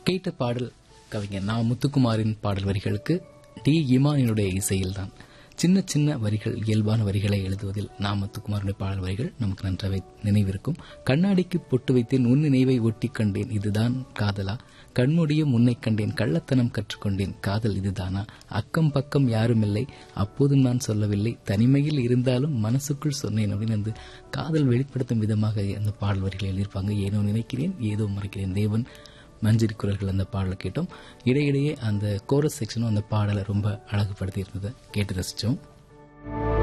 கேட்ட பாடல் கவிஞர் நா. முத்துக்குமாரின் பாடல் வரிகளுக்கு டி. இமானினுடைய இசையில்தான். சின்ன சின்ன வரிகள், இயல்பான வரிகளை எழுதுவதில் நா. முத்துக்குமாருடைய பாடல் வரிகள் நமக்கு நன்றாக நினைவிருக்கும். கண்ணாடிக்கு பொட்டு வைத்தேன், உன் நினைவை ஒட்டி கண்டேன், இதுதான் காதலா? கண்மூடியும் உன்னை கண்டேன், கள்ளத்தனம் கற்றுக்கொண்டேன், காதல் இதுதானா? அக்கம் பக்கம் யாருமில்லை, அப்போதும் நான் சொல்லவில்லை, தனிமையில் இருந்தாலும் மனசுக்குள் சொன்னேன் அப்படின்னு அந்த காதல் வெளிப்படுத்தும் விதமாக அந்த பாடல் வரிகளை எழுதியிருப்பாங்க. ஏனோ நினைக்கிறேன், ஏதோ மறைக்கிறேன், தேவன் மஞ்சரி குரல்கள் அந்த பாடலை கேட்டோம். இடையிடையே அந்த கோரஸ் செக்ஷனும் அந்த பாடலை ரொம்ப அழகுபடுத்தி இருந்ததை கேட்டு ரசிச்சோம்.